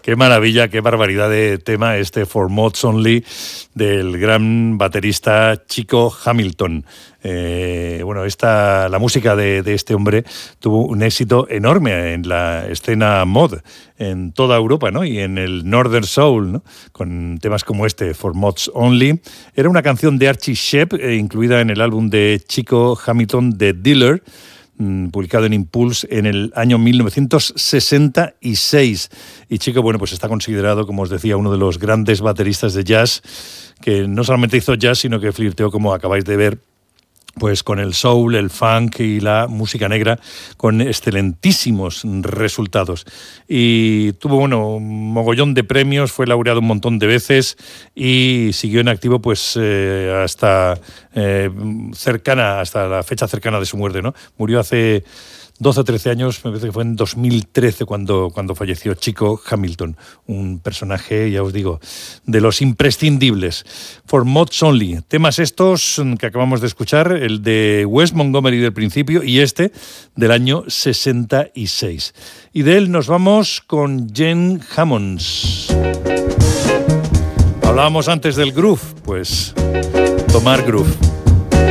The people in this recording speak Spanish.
Qué maravilla, qué barbaridad de tema este For Mods Only del gran baterista Chico Hamilton. La música de este hombre tuvo un éxito enorme en la escena mod en toda Europa, ¿no? Y en el Northern Soul, ¿no? Con temas como este, For Mods Only. Era una canción de Archie Shepp, incluida en el álbum de Chico Hamilton, The Dealer, publicado en Impulse en el año 1966. Y Chico, bueno, pues está considerado, como os decía, uno de los grandes bateristas de jazz, que no solamente hizo jazz, sino que flirteó, como acabáis de ver, pues con el soul, el funk y la música negra, con excelentísimos resultados. Y tuvo, un mogollón de premios, fue laureado un montón de veces y siguió en activo pues hasta la fecha cercana de su muerte, ¿no? Murió hace 12 o 13 años, me parece que fue en 2013 cuando falleció Chico Hamilton, un personaje, ya os digo, de los imprescindibles. For Mods Only, temas estos que acabamos de escuchar, el de Wes Montgomery del principio y este del año 66. Y de él nos vamos con Gene Hammonds. Hablábamos antes del groove, pues tomar groove.